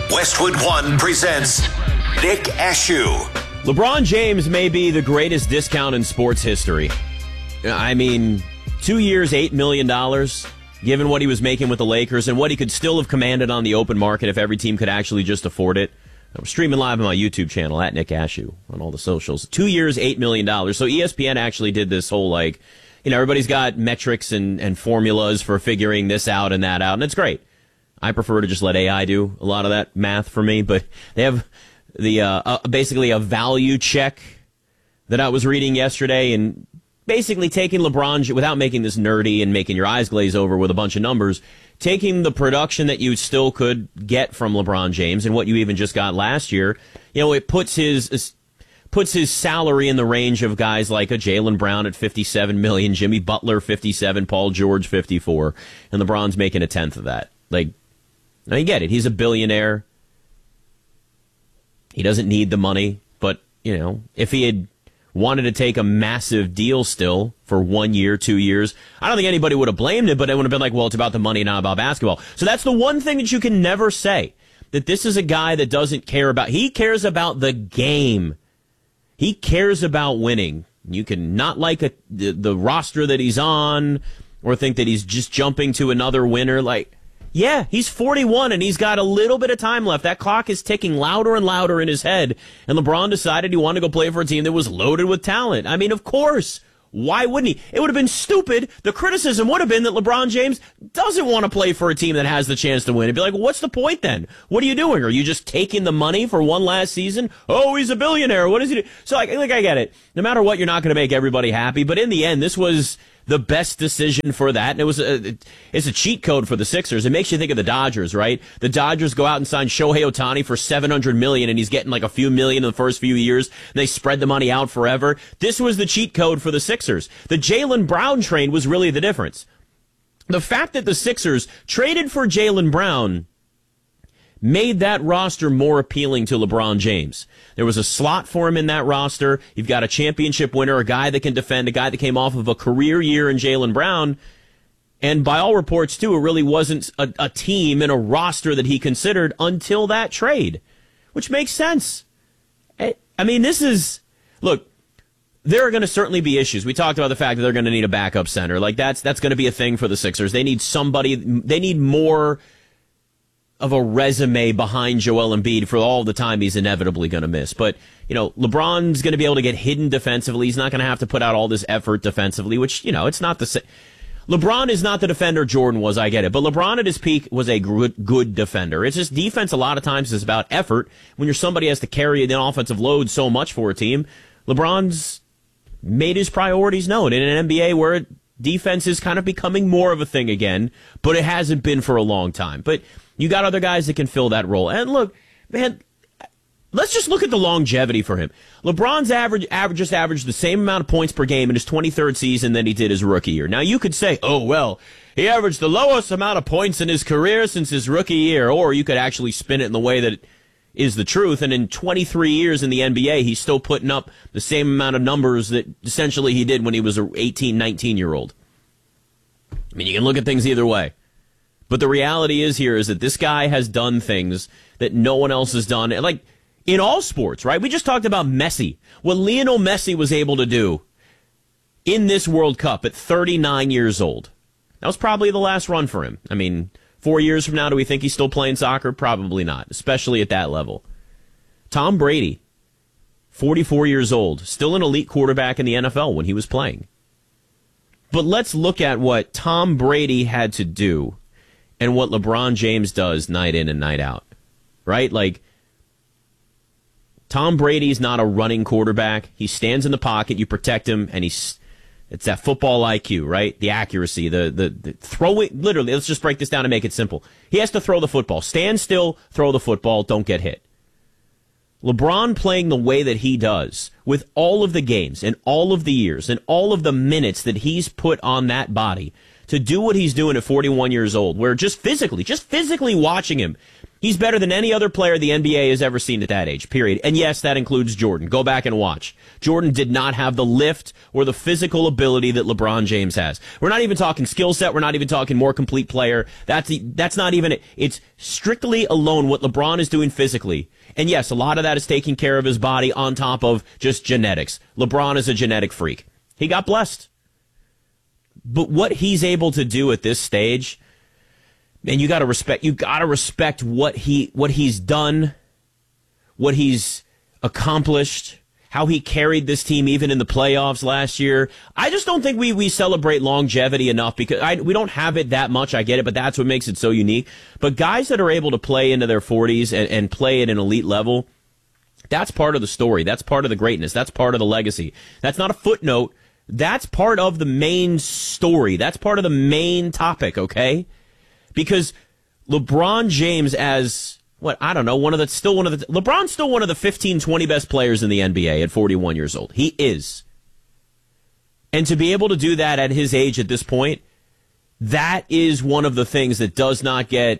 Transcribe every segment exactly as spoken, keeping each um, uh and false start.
Westwood One presents Nick Ashew. LeBron James may be the greatest discount in sports history. I mean, two years, eight million dollars, given what he was making with the Lakers and what he could still have commanded on the open market if every team could actually just afford it. I'm streaming live on my YouTube channel, at Nick Ashew, on all the socials. Two years, eight million dollars. So E S P N actually did this whole, like, you know, everybody's got metrics and, and formulas for figuring this out and that out, and it's great. I prefer to just let A I do a lot of that math for me, but they have the uh, uh, basically a value check that I was reading yesterday, and basically taking LeBron, without making this nerdy and making your eyes glaze over with a bunch of numbers, taking the production that you still could get from LeBron James and what you even just got last year, you know, it puts his puts his salary in the range of guys like a Jaylen Brown at fifty-seven million dollars, Jimmy Butler fifty-seven, Paul George fifty-four, and LeBron's making a tenth of that. Like, now you get it. He's a billionaire. He doesn't need the money, but, you know, if he had wanted to take a massive deal still for one year, two years, I don't think anybody would have blamed him, but it would have been like, well, it's about the money, not about basketball. So that's the one thing that you can never say, that this is a guy that doesn't care about. He cares about the game. He cares about winning. You can not like a, the, the roster that he's on or think that he's just jumping to another winner. Like, yeah, he's forty-one and he's got a little bit of time left. That clock is ticking louder and louder in his head. And LeBron decided he wanted to go play for a team that was loaded with talent. I mean, of course. Why wouldn't he? It would have been stupid. The criticism would have been that LeBron James doesn't want to play for a team that has the chance to win. It'd be like, well, what's the point then? What are you doing? Are you just taking the money for one last season? Oh, he's a billionaire. What does he do? So, like, like I get it. No matter what, you're not going to make everybody happy. But in the end, this was the best decision for that. And it was a, it's a cheat code for the Sixers. It makes you think of the Dodgers, right? The Dodgers go out and sign Shohei Ohtani for seven hundred million dollars, and he's getting like a few million in the first few years. And they spread the money out forever. This was the cheat code for the Sixers. The Jaylen Brown trade was really the difference. The fact that the Sixers traded for Jaylen Brown made that roster more appealing to LeBron James. There was a slot for him in that roster. You've got a championship winner, a guy that can defend, a guy that came off of a career year in Jaylen Brown. And by all reports, too, it really wasn't a, a team and a roster that he considered until that trade, which makes sense. I mean, this is, look, there are going to certainly be issues. We talked about the fact that they're going to need a backup center. Like, that's that's going to be a thing for the Sixers. They need somebody, they need more of a resume behind Joel Embiid for all the time he's inevitably going to miss. But, you know, LeBron's going to be able to get hidden defensively. He's not going to have to put out all this effort defensively, which, you know, it's not the same. LeBron is not the defender Jordan was, I get it. But LeBron at his peak was a good, good defender. It's just defense a lot of times is about effort. When you're somebody who has to carry the offensive load so much for a team, LeBron's made his priorities known in an N B A where defense is kind of becoming more of a thing again, but it hasn't been for a long time. But you got other guys that can fill that role. And look, man, let's just look at the longevity for him. LeBron's average, average just averaged the same amount of points per game in his twenty-third season than he did his rookie year. Now, you could say, oh, well, he averaged the lowest amount of points in his career since his rookie year. Or you could actually spin it in the way that it is the truth. And in twenty-three years in the N B A, he's still putting up the same amount of numbers that essentially he did when he was an eighteen, nineteen-year-old. I mean, you can look at things either way. But the reality is here is that this guy has done things that no one else has done. Like, in all sports, right? We just talked about Messi. What Lionel Messi was able to do in this World Cup at thirty-nine years old. That was probably the last run for him. I mean, four years from now, do we think he's still playing soccer? Probably not, especially at that level. Tom Brady, forty-four years old, still an elite quarterback in the N F L when he was playing. But let's look at what Tom Brady had to do and what LeBron James does night in and night out, right? Like, Tom Brady's not a running quarterback. He stands in the pocket, you protect him, and he's it's that football I Q, right? The accuracy, the, the, the throwing, literally, let's just break this down and make it simple. He has to throw the football. Stand still, throw the football, don't get hit. LeBron playing the way that he does, with all of the games and all of the years and all of the minutes that he's put on that body to do what he's doing at forty-one years old, where just physically, just physically watching him, He's better than any other player the N B A has ever seen at that age, period. And yes, that includes Jordan. Go back and watch. Jordan did not have the lift or the physical ability that LeBron James has. We're not even talking skill set. We're not even talking more complete player. That's the, that's not even it. It's strictly alone what LeBron is doing physically. And yes, a lot of that is taking care of his body on top of just genetics. LeBron is a genetic freak. He got blessed. But what he's able to do at this stage, and you got to respect, you got to respect what he, what he's done, what he's accomplished, how he carried this team even in the playoffs last year. I just don't think we, we celebrate longevity enough because I, we don't have it that much. I get it, but that's what makes it so unique. But guys that are able to play into their forties and, and play at an elite level, that's part of the story. That's part of the greatness. That's part of the legacy. That's not a footnote. That's part of the main story. That's part of the main topic, okay? Because LeBron James as, what, I don't know, one of the, still one of the, LeBron's still one of the fifteen, twenty best players in the N B A at forty-one years old. He is. And to be able to do that at his age at this point, that is one of the things that does not get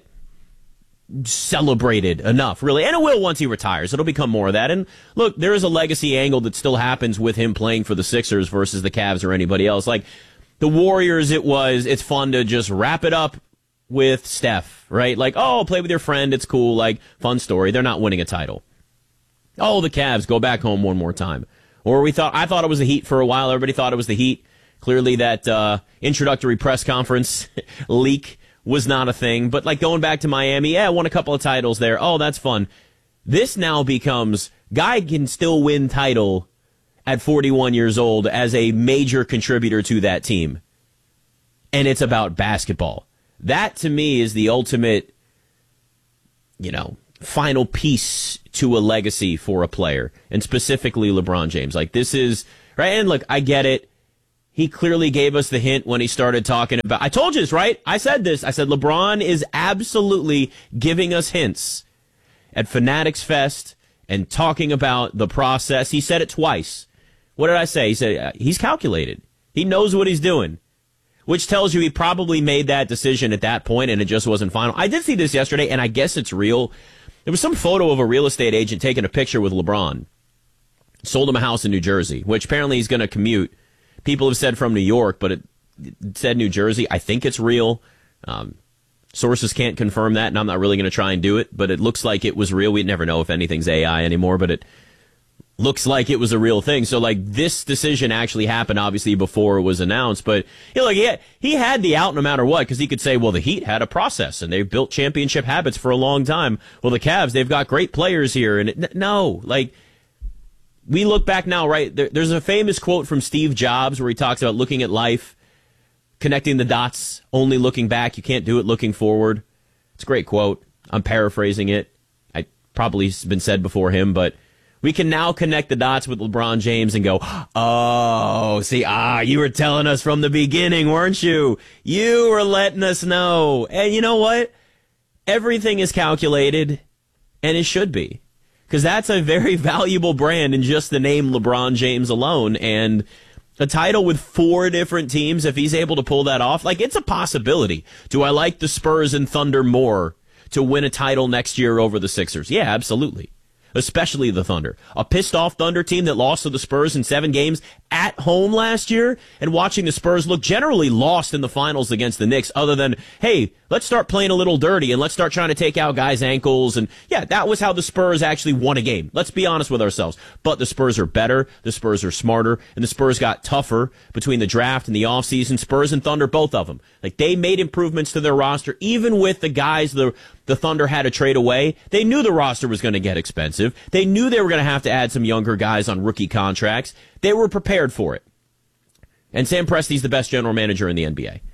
celebrated enough, really. And it will once he retires. It'll become more of that. And look, there is a legacy angle that still happens with him playing for the Sixers versus the Cavs or anybody else. Like, the Warriors, it was, it's fun to just wrap it up with Steph, right? Like, oh, play with your friend, it's cool, like, fun story. They're not winning a title. Oh, the Cavs, go back home one more time. Or we thought, I thought it was the Heat for a while. Everybody thought it was the Heat. Clearly that uh, introductory press conference leak was not a thing. But, like, going back to Miami, yeah, won a couple of titles there. Oh, that's fun. This now becomes, guy can still win title at forty-one years old as a major contributor to that team. And it's about basketball. That, to me, is the ultimate, you know, final piece to a legacy for a player, and specifically LeBron James. Like, this is, right? And look, I get it. He clearly gave us the hint when he started talking about, I told you this, right? I said this. I said LeBron is absolutely giving us hints at Fanatics Fest and talking about the process. He said it twice. What did I say? He said he's calculated. He knows what he's doing. Which tells you he probably made that decision at that point and it just wasn't final. I did see this yesterday, and I guess it's real. There was some photo of a real estate agent taking a picture with LeBron. Sold him a house in New Jersey, which apparently he's going to commute. People have said from New York, but it, it said New Jersey. I think it's real. Um, sources can't confirm that, and I'm not really going to try and do it, but it looks like it was real. We'd never know if anything's A I anymore, but it looks like it was a real thing. So, like, this decision actually happened, obviously, before it was announced. But, you know, like, he had, he had the out no matter what, because he could say, well, the Heat had a process, and they've built championship habits for a long time. Well, the Cavs, they've got great players here. And it, no, like, we look back now, right? There, there's a famous quote from Steve Jobs where he talks about looking at life, connecting the dots, only looking back. You can't do it looking forward. It's a great quote. I'm paraphrasing it. I probably been said before him, but we can now connect the dots with LeBron James and go, oh, see, ah, you were telling us from the beginning, weren't you? You were letting us know. And you know what? Everything is calculated, and it should be. Because that's a very valuable brand in just the name LeBron James alone. And a title with four different teams, if he's able to pull that off, like, it's a possibility. Do I like the Spurs and Thunder more to win a title next year over the Sixers? Yeah, absolutely. Especially the Thunder. A pissed-off Thunder team that lost to the Spurs in seven games at home last year, and watching the Spurs look generally lost in the finals against the Knicks, other than, hey, let's start playing a little dirty and let's start trying to take out guys' ankles. And yeah, that was how the Spurs actually won a game. Let's be honest with ourselves. But the Spurs are better, the Spurs are smarter, and the Spurs got tougher between the draft and the offseason. Spurs and Thunder, both of them. Like, they made improvements to their roster, even with the guys the the Thunder had to trade away. They knew the roster was going to get expensive. They knew they were going to have to add some younger guys on rookie contracts. They were prepared for it. And Sam Presti's the best general manager in the N B A.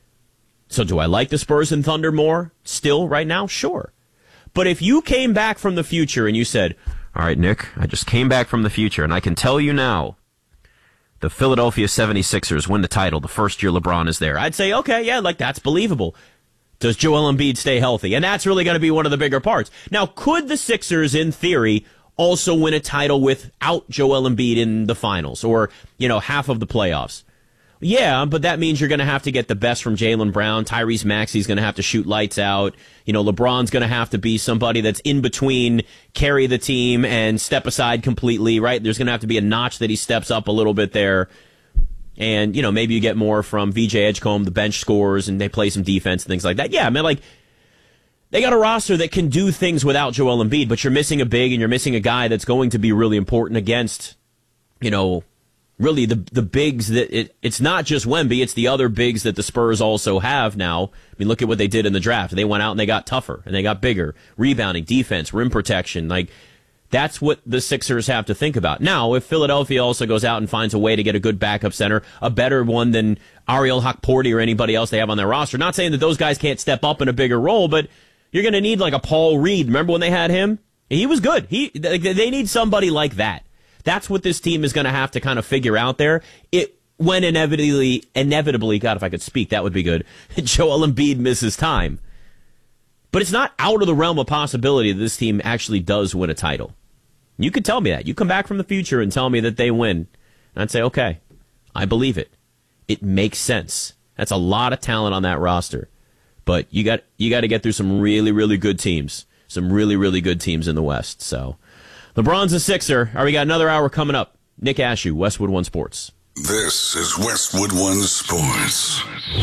So do I like the Spurs and Thunder more still right now? Sure. But if you came back from the future and you said, all right, Nick, I just came back from the future, and I can tell you now, the Philadelphia seventy-sixers win the title the first year LeBron is there, I'd say, okay, yeah, like, that's believable. Does Joel Embiid stay healthy? And that's really going to be one of the bigger parts. Now, could the Sixers, in theory, also win a title without Joel Embiid in the finals or, you know, half of the playoffs? Yeah, but that means you're going to have to get the best from Jaylen Brown. Tyrese Maxey's going to have to shoot lights out. You know, LeBron's going to have to be somebody that's in between, carry the team and step aside completely, right? There's going to have to be a notch that he steps up a little bit there. And, you know, maybe you get more from V J Edgecombe, the bench scores, and they play some defense and things like that. Yeah, I mean, like, they got a roster that can do things without Joel Embiid, but you're missing a big and you're missing a guy that's going to be really important against, you know, really the the bigs that it, it's not just Wemby, it's the other bigs that the Spurs also have now. I mean, look at what they did in the draft. They went out and they got tougher and they got bigger. Rebounding, defense, rim protection. Like, that's what the Sixers have to think about. Now, if Philadelphia also goes out and finds a way to get a good backup center, a better one than Ariel Hukporti or anybody else they have on their roster, not saying that those guys can't step up in a bigger role, but you're going to need like a Paul Reed. Remember when they had him? He was good. He They need somebody like that. That's what this team is going to have to kind of figure out there. It when inevitably, inevitably, God, if I could speak, that would be good. Joel Embiid misses time. But it's not out of the realm of possibility that this team actually does win a title. You could tell me that. You come back from the future and tell me that they win. And I'd say, okay, I believe it. It makes sense. That's a lot of talent on that roster. But you got you got to get through some really, really good teams. Some really, really good teams in the West. So LeBron's a Sixer. All right, we got another hour coming up. Nick Ashew, Westwood One Sports. This is Westwood One Sports.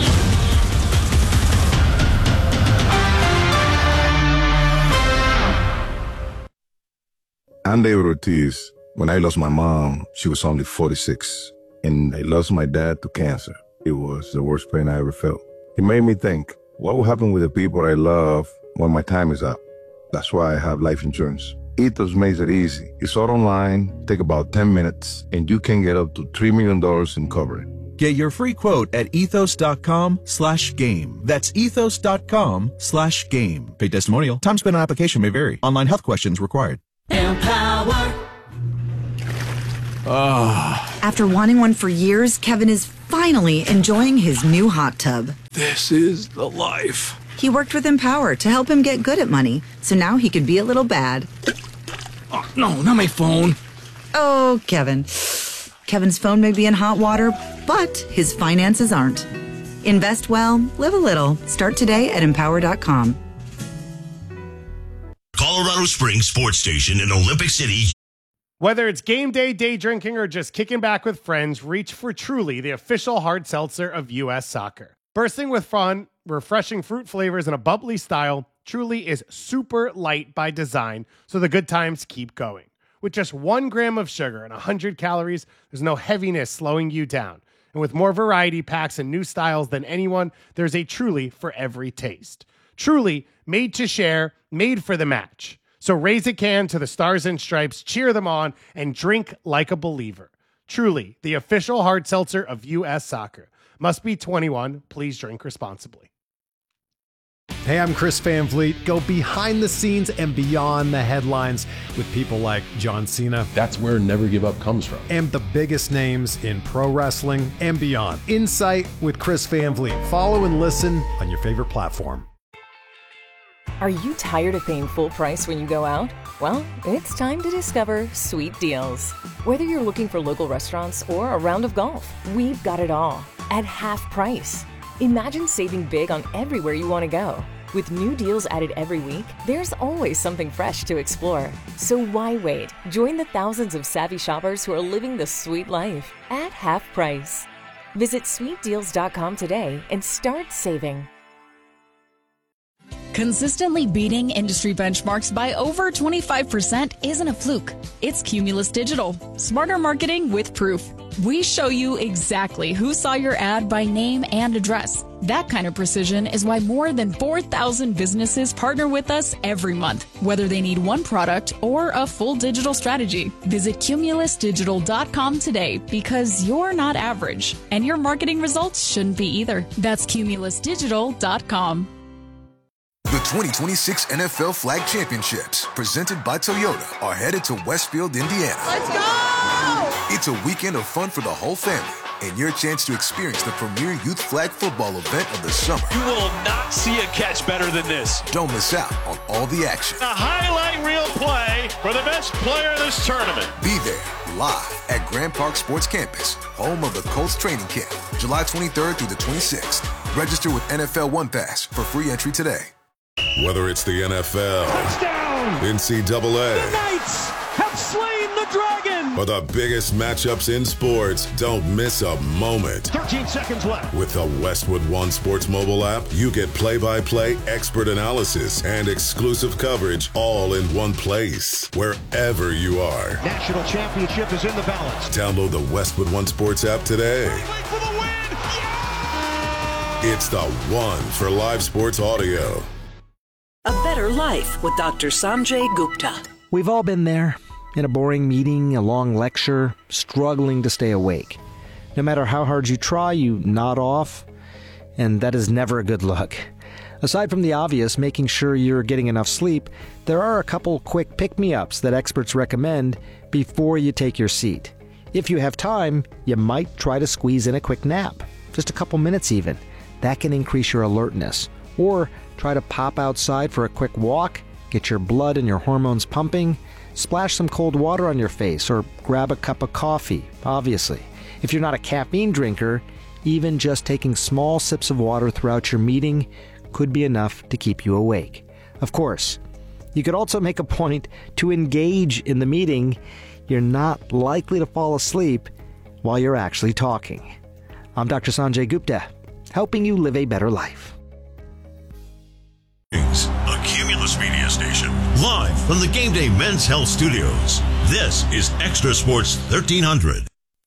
I'm David Ortiz. When I lost my mom, she was only forty-six. And I lost my dad to cancer. It was the worst pain I ever felt. It made me think, what will happen with the people I love when my time is up? That's why I have life insurance. Ethos makes it easy. It's all online, take about ten minutes, and you can get up to three million dollars in coverage. Get your free quote at ethos.com slash game. That's ethos.com slash game. Paid testimonial. Time spent on application may vary. Online health questions required. Empower. Oh. After wanting one for years, Kevin is finally enjoying his new hot tub. This is the life. He worked with Empower to help him get good at money, so now he could be a little bad. Oh, no, not my phone. Oh, Kevin. Kevin's phone may be in hot water, but his finances aren't. Invest well, live a little. Start today at empower dot com. Colorado Springs Sports Station in Olympic City. Whether it's game day, day drinking, or just kicking back with friends, reach for Truly, the official hard seltzer of U S Soccer. Bursting with fun, refreshing fruit flavors, and a bubbly style, Truly is super light by design, so the good times keep going. With just one gram of sugar and one hundred calories, there's no heaviness slowing you down. And with more variety packs and new styles than anyone, there's a Truly for every taste. Truly, made to share, made for the match. So raise a can to the Stars and Stripes, cheer them on, and drink like a believer. Truly, the official hard seltzer of U S Soccer. Must be twenty-one. Please drink responsibly. Hey, I'm Chris Van Vliet. Go behind the scenes and beyond the headlines with people like John Cena. That's where Never Give Up comes from. And the biggest names in pro wrestling and beyond. Insight with Chris Van Vliet. Follow and listen on your favorite platform. Are you tired of paying full price when you go out? Well, it's time to discover Sweet Deals. Whether you're looking for local restaurants or a round of golf, we've got it all at half price. Imagine saving big on everywhere you want to go. With new deals added every week, there's always something fresh to explore. So why wait? Join the thousands of savvy shoppers who are living the sweet life at half price. Visit sweet deals dot com today and start saving. Consistently beating industry benchmarks by over twenty-five percent isn't a fluke. It's Cumulus Digital. Smarter marketing with proof. We show you exactly who saw your ad by name and address. That kind of precision is why more than four thousand businesses partner with us every month, whether they need one product or a full digital strategy. Visit cumulus digital dot com today because you're not average, and your marketing results shouldn't be either. That's cumulus digital dot com. The twenty twenty-six N F L Flag Championships, presented by Toyota, are headed to Westfield, Indiana. Let's go! It's a weekend of fun for the whole family, and your chance to experience the premier youth flag football event of the summer. You will not see a catch better than this. Don't miss out on all the action. A highlight reel play for the best player in this tournament. Be there, live at Grand Park Sports Campus, home of the Colts training camp, July twenty-third through the twenty-sixth. Register with N F L One Pass for free entry today. Whether it's the N F L, Touchdown! N C double A, The Knights have slain the dragon! or the biggest matchups in sports, don't miss a moment. thirteen seconds left. With the Westwood One Sports mobile app, you get play-by-play expert analysis and exclusive coverage all in one place, wherever you are. National championship is in the balance. Download the Westwood One Sports app today. For the win! It's the one for live sports audio. A Better Life with Doctor Sanjay Gupta. We've all been there. In a boring meeting, a long lecture, struggling to stay awake. No matter how hard you try, you nod off, and that is never a good look. Aside from the obvious, making sure you're getting enough sleep, there are a couple quick pick-me-ups that experts recommend before you take your seat. If you have time, you might try to squeeze in a quick nap. Just a couple minutes even. That can increase your alertness. Or try to pop outside for a quick walk, get your blood and your hormones pumping, splash some cold water on your face, or grab a cup of coffee, obviously. If you're not a caffeine drinker, even just taking small sips of water throughout your meeting could be enough to keep you awake. Of course, you could also make a point to engage in the meeting. You're not likely to fall asleep while you're actually talking. I'm Doctor Sanjay Gupta, helping you live a better life. A Cumulus Media Station, live from the Game Day Men's Health Studios. This is Extra Sports thirteen hundred.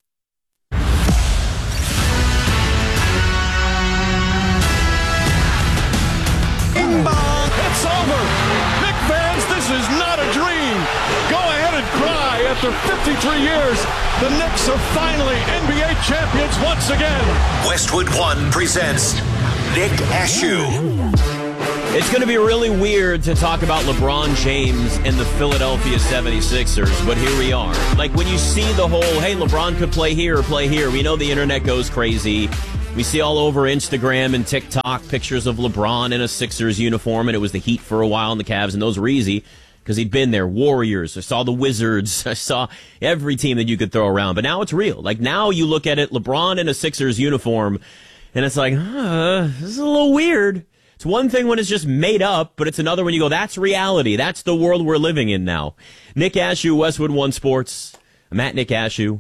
It's over! Knick fans, this is not a dream! Go ahead and cry. After fifty-three years, the Knicks are finally N B A champions once again. Westwood One presents Nick Ashew. It's going to be really weird to talk about LeBron James and the Philadelphia seventy-sixers, but here we are. Like, when you see the whole, hey, LeBron could play here or play here, we know the internet goes crazy. We see all over Instagram and TikTok pictures of LeBron in a Sixers uniform, and it was the Heat for a while and the Cavs, and those were easy because he'd been there. Warriors, I saw the Wizards, I saw every team that you could throw around, but now it's real. Like, now you look at it, LeBron in a Sixers uniform, and it's like, huh, this is a little weird. It's one thing when it's just made up, but it's another when you go, that's reality. That's the world we're living in now. Nick Ashew, Westwood One Sports. I'm at Nick Ashew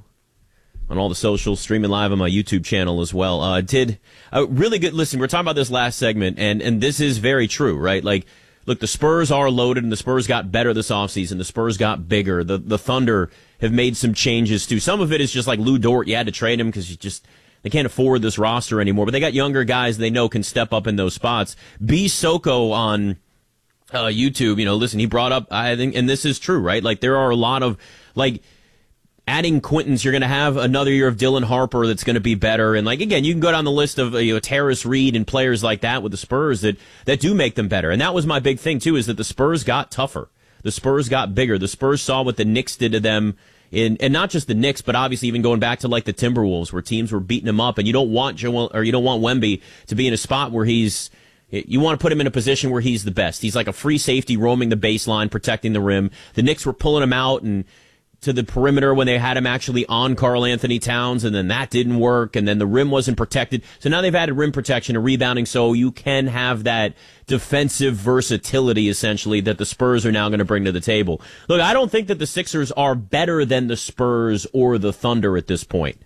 on all the socials, streaming live on my YouTube channel as well. Uh, did a really good, listen, we were talking about this last segment, and, and this is very true, right? Like, look, the Spurs are loaded, and the Spurs got better this offseason. The Spurs got bigger. The, the Thunder have made some changes, too. Some of it is just like Lou Dort. You had to trade him because you just... They can't afford this roster anymore, but they got younger guys they know can step up in those spots. B. Soko on uh, YouTube, you know, listen, he brought up, I think, and this is true, right? Like, there are a lot of, like, adding Quintons, you're going to have another year of Dylan Harper that's going to be better. And, like, again, you can go down the list of, uh, you know, Terrace Reed and players like that with the Spurs that, that do make them better. And that was my big thing, too, is that the Spurs got tougher. The Spurs got bigger. The Spurs saw what the Knicks did to them. In, and not just the Knicks, but obviously even going back to like the Timberwolves, where teams were beating him up, and you don't want Joel, or you don't want Wemby to be in a spot where he's, you want to put him in a position where he's the best. He's like a free safety roaming the baseline, protecting the rim. The Knicks were pulling him out and to the perimeter when they had him actually on Karl Anthony Towns, and then that didn't work, and then the rim wasn't protected. So now they've added rim protection and rebounding, so you can have that defensive versatility, essentially, that the Spurs are now going to bring to the table. Look, I don't think that the Sixers are better than the Spurs or the Thunder at this point,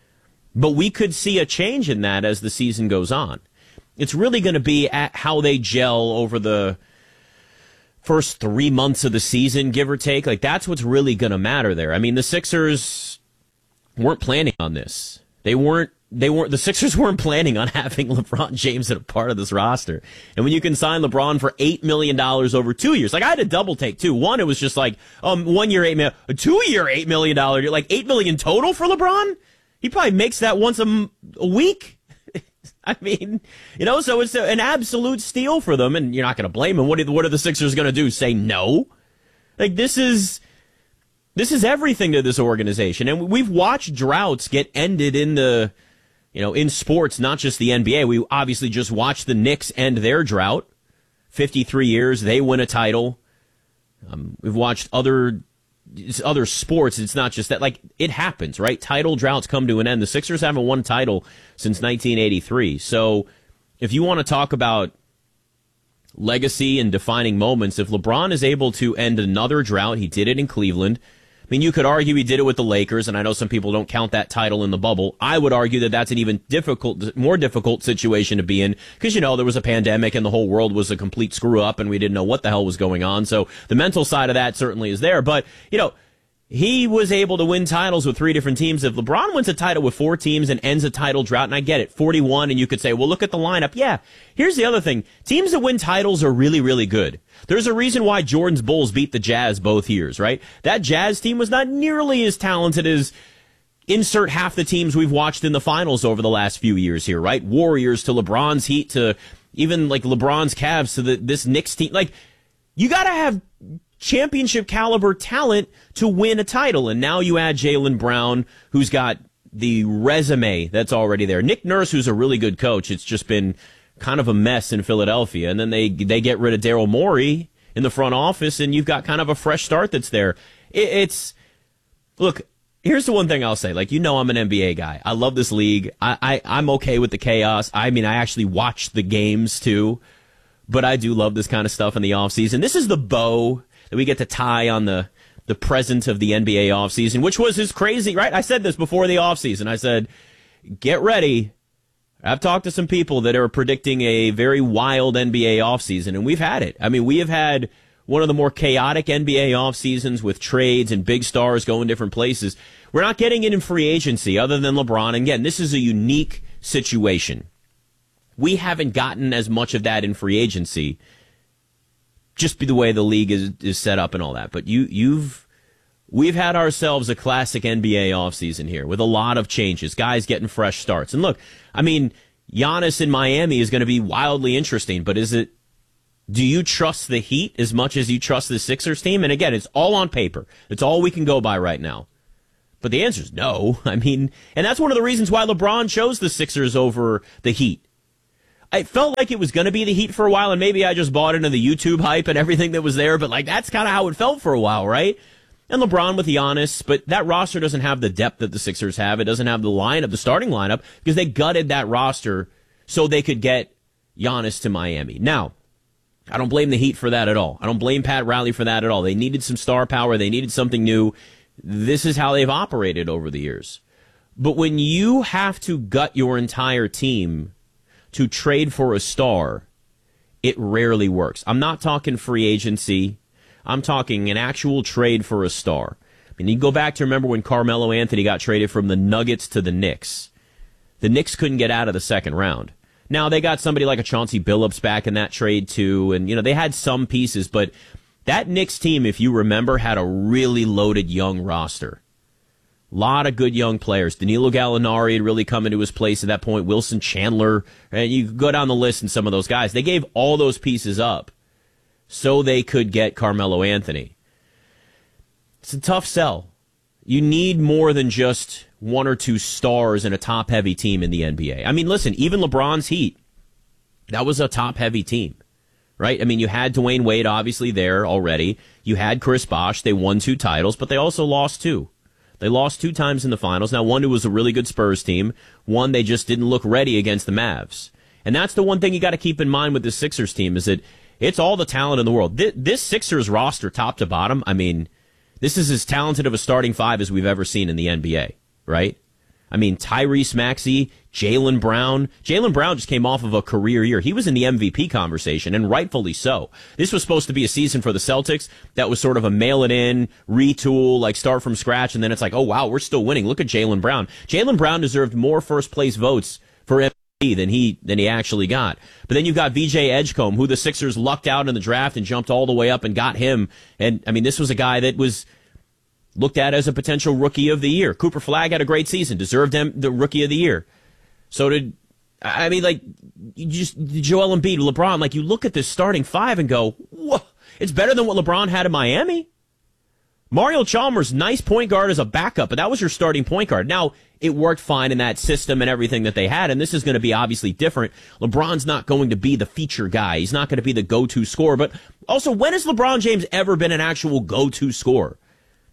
but we could see a change in that as the season goes on. It's really going to be at how they gel over the first three months of the season, give or take. Like, that's what's really going to matter there. I mean, the Sixers weren't planning on this. They weren't, they weren't, the Sixers weren't planning on having LeBron James as a part of this roster. And when you can sign LeBron for eight million dollars over two years, like, I had a double take too. One, it was just like, um, one year, eight million, a two year, eight million dollars, like eight million total for LeBron. He probably makes that once a, a week. I mean, you know, so it's an absolute steal for them, and you're not going to blame them. What are, what are the Sixers going to do? Say no? Like, this is this is everything to this organization, and we've watched droughts get ended in the, you know, in sports, not just the N B A. We obviously just watched the Knicks end their drought, fifty-three years, they win a title. Um, we've watched other it's other sports. It's not just that. Like, it happens, right? Title droughts come to an end. The Sixers haven't won a title since nineteen eighty-three. So if you want to talk about legacy and defining moments, if LeBron is able to end another drought, he did it in Cleveland. I mean, you could argue he did it with the Lakers, and I know some people don't count that title in the bubble. I would argue that that's an even difficult, more difficult situation to be in because, you know, there was a pandemic and the whole world was a complete screw up and we didn't know what the hell was going on. So the mental side of that certainly is there. But, you know, he was able to win titles with three different teams. If LeBron wins a title with four teams and ends a title drought, and I get it, forty-one, and you could say, well, look at the lineup. Yeah, here's the other thing. Teams that win titles are really, really good. There's a reason why Jordan's Bulls beat the Jazz both years, right? That Jazz team was not nearly as talented as insert half the teams we've watched in the finals over the last few years here, right? Warriors to LeBron's Heat to even like LeBron's Cavs to the, this Knicks team. Like, you got to have championship caliber talent to win a title. And now you add Jaylen Brown, who's got the resume that's already there. Nick Nurse, who's a really good coach. It's just been kind of a mess in Philadelphia. And then they, they get rid of Daryl Morey in the front office, and you've got kind of a fresh start that's there. It, it's, look, here's the one thing I'll say. Like, you know, I'm an N B A guy. I love this league. I, I, I'm okay with the chaos. I mean, I actually watch the games too, but I do love this kind of stuff in the offseason. This is the bow that we get to tie on the, the present of the N B A offseason, which was his crazy, right? I said this before the offseason. I said, get ready. I've talked to some people that are predicting a very wild N B A offseason, and we've had it. I mean, we have had one of the more chaotic N B A offseasons with trades and big stars going different places. We're not getting it in free agency other than LeBron. And again, this is a unique situation. We haven't gotten as much of that in free agency, just be the way the league is, is set up and all that. But you, you've, we've had ourselves a classic N B A offseason here with a lot of changes, guys getting fresh starts. And look, I mean, Giannis in Miami is going to be wildly interesting, but is it, do you trust the Heat as much as you trust the Sixers team? And again, it's all on paper. It's all we can go by right now. But the answer is no. I mean, and that's one of the reasons why LeBron chose the Sixers over the Heat. I felt like it was going to be the Heat for a while, and maybe I just bought into the YouTube hype and everything that was there, but like that's kind of how it felt for a while, right? And LeBron with Giannis, but that roster doesn't have the depth that the Sixers have. It doesn't have the lineup, the starting lineup, because they gutted that roster so they could get Giannis to Miami. Now, I don't blame the Heat for that at all. I don't blame Pat Riley for that at all. They needed some star power. They needed something new. This is how they've operated over the years. But when you have to gut your entire team to trade for a star, it rarely works. I'm not talking free agency. I'm talking an actual trade for a star. I mean, you go back to remember when Carmelo Anthony got traded from the Nuggets to the Knicks. The Knicks couldn't get out of the second round. Now, they got somebody like a Chauncey Billups back in that trade, too, and, you know, they had some pieces, but that Knicks team, if you remember, had a really loaded young roster. A lot of good young players. Danilo Gallinari had really come into his place at that point. Wilson Chandler. And you go down the list and some of those guys. They gave all those pieces up so they could get Carmelo Anthony. It's a tough sell. You need more than just one or two stars in a top-heavy team in the N B A. I mean, listen, even LeBron's Heat, that was a top-heavy team, right? I mean, you had Dwayne Wade obviously there already. You had Chris Bosh. They won two titles, but they also lost two. They lost two times in the finals. Now, one, it was a really good Spurs team. One, they just didn't look ready against the Mavs. And that's the one thing you got to keep in mind with the Sixers team is that it's all the talent in the world. This, this Sixers roster, top to bottom, I mean, this is as talented of a starting five as we've ever seen in the N B A, right? I mean, Tyrese Maxey, Jaylen Brown. Jaylen Brown just came off of a career year. He was in the M V P conversation, and rightfully so. This was supposed to be a season for the Celtics that was sort of a mail-it-in, retool, like start from scratch, and then it's like, oh, wow, we're still winning. Look at Jaylen Brown. Jaylen Brown deserved more first-place votes for M V P than he than he actually got. But then you've got V J Edgecombe, who the Sixers lucked out in the draft and jumped all the way up and got him. And, I mean, this was a guy that was looked at as a potential rookie of the year. Cooper Flagg had a great season, deserved him the rookie of the year. So did, I mean, like, you just, Joel Embiid, LeBron, like, you look at this starting five and go, whoa, it's better than what LeBron had in Miami. Mario Chalmers, nice point guard as a backup, but that was your starting point guard. Now, it worked fine in that system and everything that they had, and this is going to be obviously different. LeBron's not going to be the feature guy. He's not going to be the go-to scorer, but also, when has LeBron James ever been an actual go-to scorer?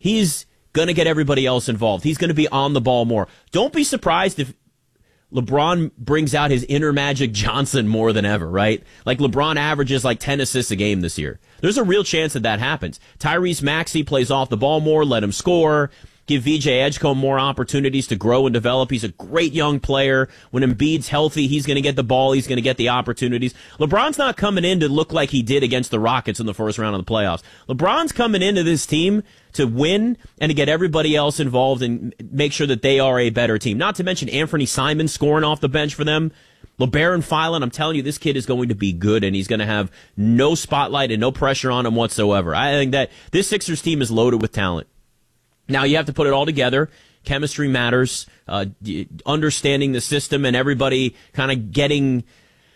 He's going to get everybody else involved. He's going to be on the ball more. Don't be surprised if LeBron brings out his inner Magic Johnson more than ever, right? Like LeBron averages like ten assists a game this year. There's a real chance that that happens. Tyrese Maxey plays off the ball more, let him score. Give V J Edgecombe more opportunities to grow and develop. He's a great young player. When Embiid's healthy, he's going to get the ball. He's going to get the opportunities. LeBron's not coming in to look like he did against the Rockets in the first round of the playoffs. LeBron's coming into this team to win and to get everybody else involved and make sure that they are a better team. Not to mention Anthony Simon scoring off the bench for them. LeBaron Filan, I'm telling you, this kid is going to be good, and he's going to have no spotlight and no pressure on him whatsoever. I think that this Sixers team is loaded with talent. Now, you have to put it all together. Chemistry matters, uh, understanding the system and everybody kind of getting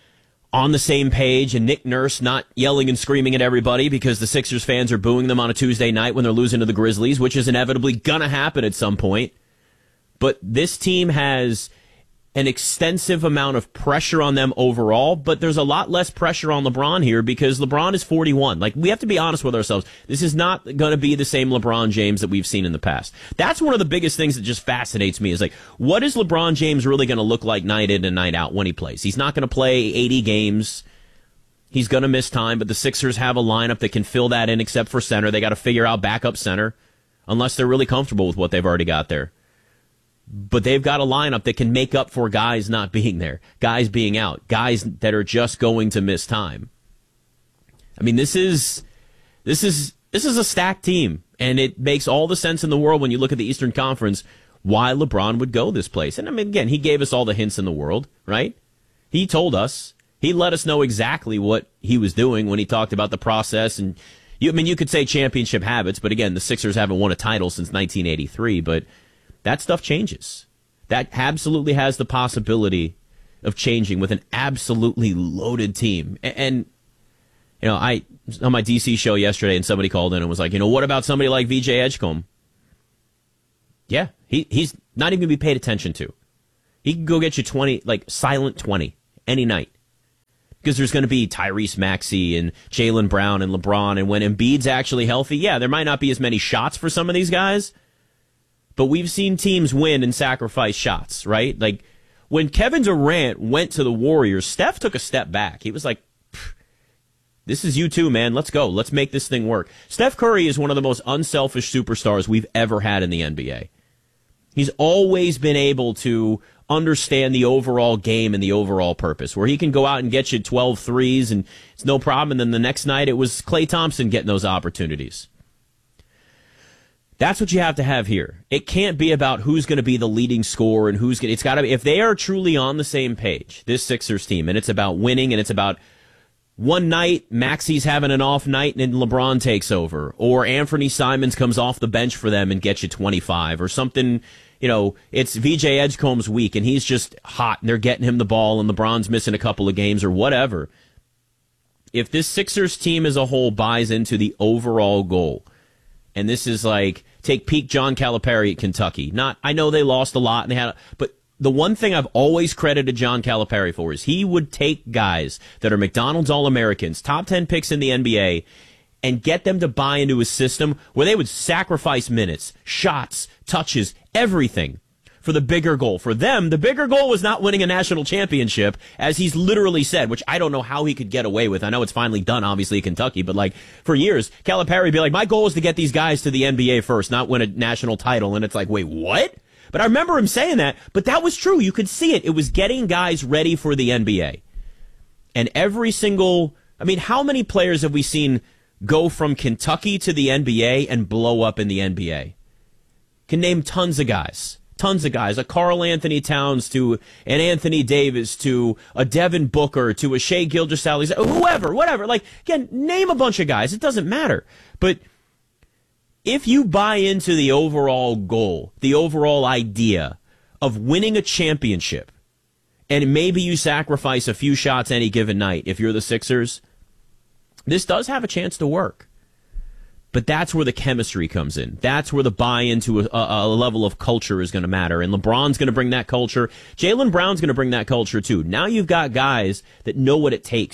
on the same page, and Nick Nurse not yelling and screaming at everybody because the Sixers fans are booing them on a Tuesday night when they're losing to the Grizzlies, which is inevitably going to happen at some point. But this team has an extensive amount of pressure on them overall, but there's a lot less pressure on LeBron here because LeBron is forty-one. Like, we have to be honest with ourselves. This is not going to be the same LeBron James that we've seen in the past. That's one of the biggest things that just fascinates me is, like, what is LeBron James really going to look like night in and night out when he plays? He's not going to play eighty games. He's going to miss time, but the Sixers have a lineup that can fill that in except for center. They got to figure out backup center unless they're really comfortable with what they've already got there. But they've got a lineup that can make up for guys not being there, guys being out, guys that are just going to miss time. I mean, this is this is this is a stacked team, and it makes all the sense in the world when you look at the Eastern Conference why LeBron would go this place. And I mean, again, he gave us all the hints in the world, right? He told us, he let us know exactly what he was doing when he talked about the process. And you, I mean, you could say championship habits, but again, the Sixers haven't won a title since nineteen eighty-three, but that stuff changes. That absolutely has the possibility of changing with an absolutely loaded team. And, you know, I on my D C show yesterday, and somebody called in and was like, you know, what about somebody like V J Edgecombe? Yeah, he he's not even going to be paid attention to. He can go get you twenty, like silent twenty, any night. Because there's going to be Tyrese Maxey and Jaylen Brown and LeBron. And when Embiid's actually healthy, yeah, there might not be as many shots for some of these guys. But we've seen teams win and sacrifice shots, right? Like, when Kevin Durant went to the Warriors, Steph took a step back. He was like, this is you too, man. Let's go. Let's make this thing work. Steph Curry is one of the most unselfish superstars we've ever had in the N B A. He's always been able to understand the overall game and the overall purpose, where he can go out and get you twelve threes and it's no problem. And then the next night it was Klay Thompson getting those opportunities. That's what you have to have here. It can't be about who's going to be the leading scorer and who's going to, it's got to be, if they are truly on the same page, this Sixers team, and it's about winning and it's about one night, Maxey's having an off night and LeBron takes over, or Anthony Simons comes off the bench for them and gets you twenty-five, or something, you know, it's V J Edgecombe's week and he's just hot and they're getting him the ball and LeBron's missing a couple of games or whatever. If this Sixers team as a whole buys into the overall goal, and this is like, take peak John Calipari at Kentucky. Not, I know they lost a lot and they had, but the one thing I've always credited John Calipari for is he would take guys that are McDonald's All-Americans, top ten picks in the N B A, and get them to buy into his system where they would sacrifice minutes, shots, touches, everything for the bigger goal. For them, the bigger goal was not winning a national championship, as he's literally said, which I don't know how he could get away with. I know it's finally done, obviously, at Kentucky, but like for years, Calipari would be like, my goal is to get these guys to the N B A first, not win a national title. And it's like, wait, what? But I remember him saying that, but that was true. You could see it. It was getting guys ready for the N B A. And every single, I mean, how many players have we seen go from Kentucky to the N B A and blow up in the N B A? Can name tons of guys. Tons of guys, a Karl Anthony Towns to an Anthony Davis to a Devin Booker to a Shai Gilgeous-Alexander, whoever, whatever. Like, again, name a bunch of guys. It doesn't matter. But if you buy into the overall goal, the overall idea of winning a championship, and maybe you sacrifice a few shots any given night if you're the Sixers, this does have a chance to work. But that's where the chemistry comes in. That's where the buy-in to a, a, a level of culture is going to matter. And LeBron's going to bring that culture. Jaylen Brown's going to bring that culture too. Now you've got guys that know what it takes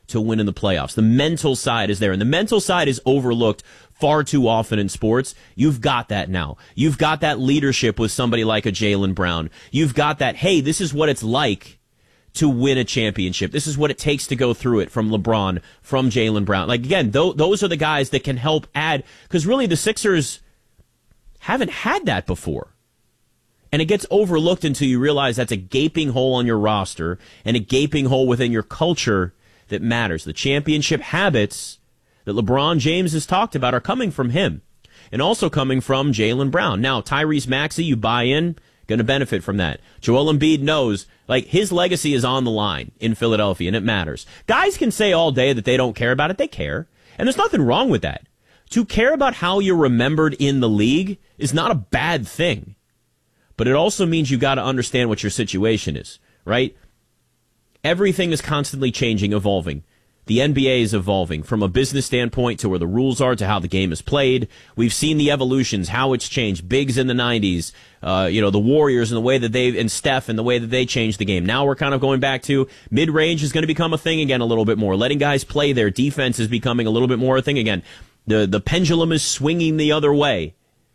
to win in the playoffs. The mental side is there, and the mental side is overlooked far too often in sports. You've got that now. You've got that leadership with somebody like a Jaylen Brown. You've got that, hey, this is what it's like to win a championship. This is what it takes to go through it, from LeBron, from Jaylen Brown. Like, again, th- those are the guys that can help add, because really the Sixers haven't had that before. And it gets overlooked until you realize that's a gaping hole on your roster and a gaping hole within your culture that matters. The championship habits that LeBron James has talked about are coming from him and also coming from Jaylen Brown. Now, Tyrese Maxey, you buy in, going to benefit from that. Joel Embiid knows, like, his legacy is on the line in Philadelphia, and it matters. Guys can say all day that they don't care about it. They care. And there's nothing wrong with that. To care about how you're remembered in the league is not a bad thing. But it also means you got to understand what your situation is, right? Everything is constantly changing, evolving. The N B A is evolving from a business standpoint to where the rules are to how the game is played. We've seen the evolutions, how it's changed. Bigs in the nineties, uh, you know, the Warriors and the way that they, and Steph and the way that they changed the game. Now we're kind of going back to mid-range is going to become a thing again a little bit more. Letting guys play their defense is becoming a little bit more a thing again. The, the pendulum is swinging the other way.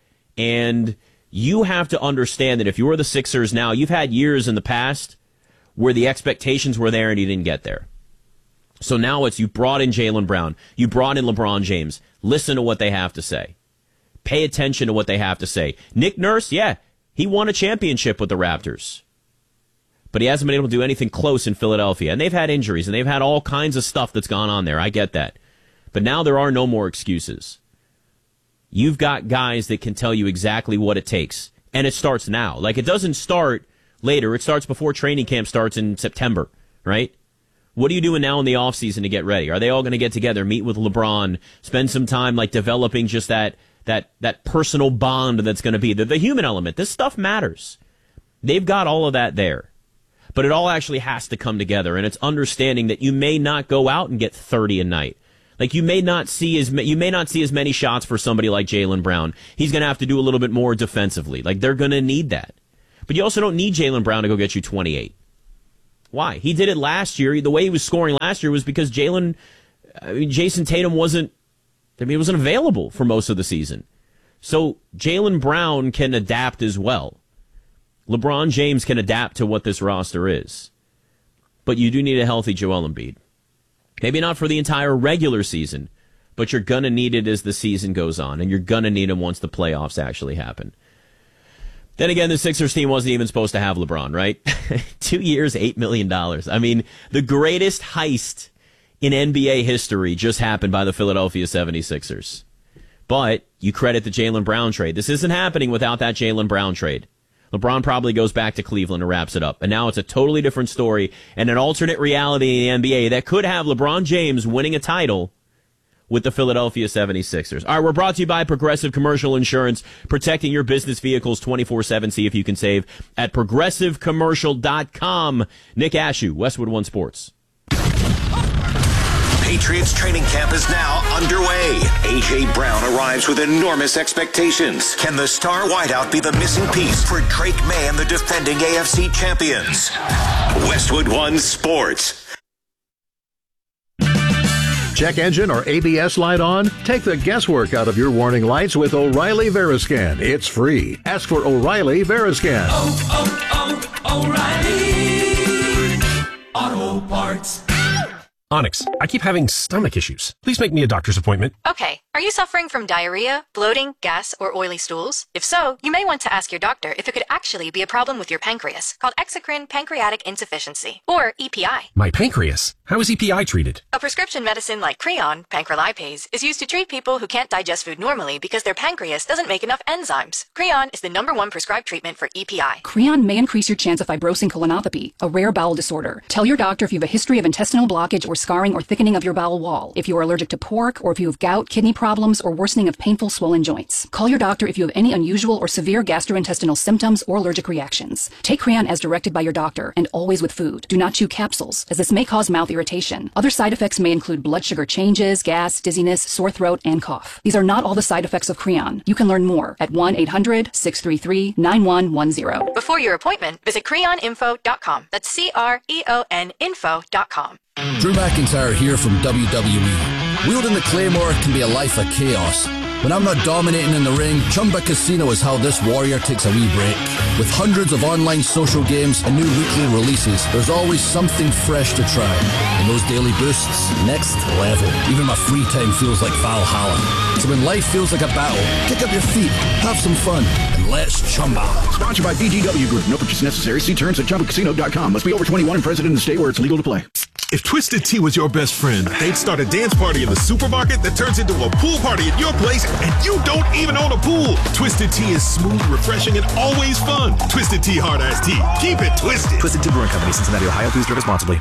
And you have to understand that if you're the Sixers now, you've had years in the past where the expectations were there and you didn't get there. So now it's, you brought in Jaylen Brown, you brought in LeBron James. Listen to what they have to say. Pay attention to what they have to say. Nick Nurse, yeah, he won a championship with the Raptors, but he hasn't been able to do anything close in Philadelphia. And they've had injuries and they've had all kinds of stuff that's gone on there. I get that. But now there are no more excuses. You've got guys that can tell you exactly what it takes. And it starts now. Like, it doesn't start later. It starts before training camp starts in September, right? What are you doing now in the offseason to get ready? Are they all going to get together, meet with LeBron, spend some time like developing just that that that personal bond that's going to be the, the human element? This stuff matters. They've got all of that there. But it all actually has to come together, and it's understanding that you may not go out and get thirty a night. Like, you may not see as you may not see as many shots for somebody like Jaylen Brown. He's going to have to do a little bit more defensively. Like, they're going to need that. But you also don't need Jaylen Brown to go get you twenty-eight. Why? He did it last year. The way he was scoring last year was because Jaylen, I mean, Jason Tatum wasn't, I mean, he wasn't available for most of the season. So Jaylen Brown can adapt as well. LeBron James can adapt to what this roster is. But you do need a healthy Joel Embiid. Maybe not for the entire regular season, but you're going to need it as the season goes on, and you're going to need him once the playoffs actually happen. Then again, the Sixers team wasn't even supposed to have LeBron, right? Two years, eight million dollars. I mean, the greatest heist in N B A history just happened by the Philadelphia seventy-sixers. But you credit the Jaylen Brown trade. This isn't happening without that Jaylen Brown trade. LeBron probably goes back to Cleveland and wraps it up. And now it's a totally different story and an alternate reality in the N B A that could have LeBron James winning a title with the Philadelphia seventy-sixers. All right, we're brought to you by Progressive Commercial Insurance, protecting your business vehicles twenty-four seven. See if you can save at progressive commercial dot com. Nick Ashew, Westwood One Sports. Patriots training camp is now underway. A J. Brown arrives with enormous expectations. Can the star wideout be the missing piece for Drake May and the defending A F C champions? Westwood One Sports. Check engine or A B S light on? Take the guesswork out of your warning lights with O'Reilly Veriscan. It's free. Ask for O'Reilly Veriscan. Oh, oh, oh, O'Reilly Auto Parts. Onyx, I keep having stomach issues. Please make me a doctor's appointment. Okay. Are you suffering from diarrhea, bloating, gas, or oily stools? If so, you may want to ask your doctor if it could actually be a problem with your pancreas, called exocrine pancreatic insufficiency, or E P I. My pancreas? How is E P I treated? A prescription medicine like Creon, pancrelipase, is used to treat people who can't digest food normally because their pancreas doesn't make enough enzymes. Creon is the number one prescribed treatment for E P I. Creon may increase your chance of fibrosing colonopathy, a rare bowel disorder. Tell your doctor if you have a history of intestinal blockage or scarring or thickening of your bowel wall, if you are allergic to pork, or if you have gout, kidney problems, or worsening of painful swollen joints. Call your doctor if you have any unusual or severe gastrointestinal symptoms or allergic reactions. Take Creon as directed by your doctor, and always with food. Do not chew capsules, as this may cause mouth irritation. Other side effects may include blood sugar changes, gas, dizziness, sore throat, and cough. These are not all the side effects of Creon. You can learn more at one eight hundred, six three three, nine one one zero. Before your appointment, visit creon info dot com. That's C R E O N info dot com. Drew McIntyre here from W W E. Wielding the Claymore can be a life of chaos. When I'm not dominating in the ring, Chumba Casino is how this warrior takes a wee break. With hundreds of online social games and new weekly releases, there's always something fresh to try. And those daily boosts, next level. Even my free time feels like Valhalla. So when life feels like a battle, kick up your feet, have some fun, and let's Chumba. Sponsored by B G W Group. No purchase necessary. See terms at Chumba Casino dot com. Must be over twenty-one and present in the state where it's legal to play. If Twisted Tea was your best friend, they'd start a dance party in the supermarket that turns into a pool party at your place, and you don't even own a pool. Twisted Tea is smooth, refreshing, and always fun. Twisted Tea Hard Iced Tea. Keep it twisted. Twisted Tea Brewing Company, Cincinnati, Ohio. Please drink responsibly.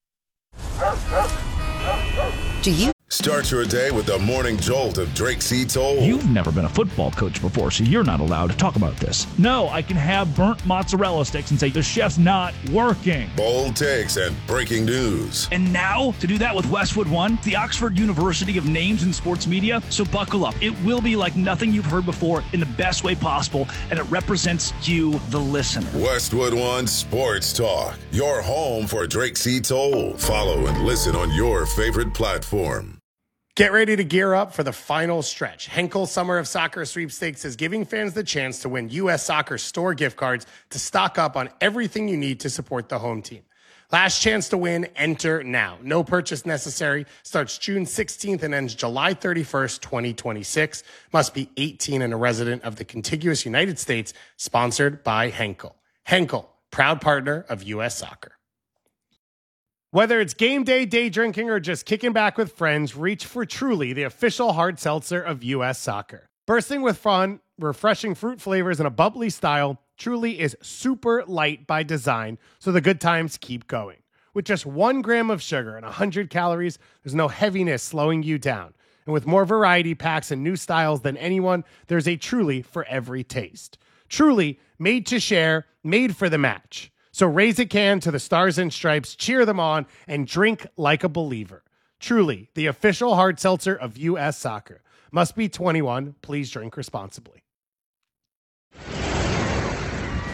Do you start your day with the morning jolt of Drake C. Toll? You've never been a football coach before, so you're not allowed to talk about this. No, I can have burnt mozzarella sticks and say the chef's not working. Bold takes and breaking news. And now, to do that with Westwood One, the Oxford University of Names in Sports Media, so buckle up. It will be like nothing you've heard before in the best way possible, and it represents you, the listener. Westwood One Sports Talk, your home for Drake C. Toll. Follow and listen on your favorite platform. Get ready to gear up for the final stretch. Henkel Summer of Soccer Sweepstakes is giving fans the chance to win U S Soccer store gift cards to stock up on everything you need to support the home team. Last chance to win, enter now. No purchase necessary. Starts June sixteenth and ends July thirty-first, twenty twenty-six. Must be eighteen and a resident of the contiguous United States. Sponsored by Henkel. Henkel, proud partner of U S Soccer. Whether it's game day, day drinking, or just kicking back with friends, reach for Truly, the official hard seltzer of U S Soccer. Bursting with fun, refreshing fruit flavors, and a bubbly style, Truly is super light by design, so the good times keep going. With just one gram of sugar and one hundred calories, there's no heaviness slowing you down. And with more variety packs and new styles than anyone, there's a Truly for every taste. Truly, made to share, made for the match. So raise a can to the Stars and Stripes, cheer them on, and drink like a believer. Truly, the official hard seltzer of U S Soccer. Must be twenty-one. Please drink responsibly.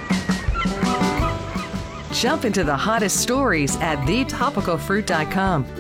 Jump into the hottest stories at the topical fruit dot com.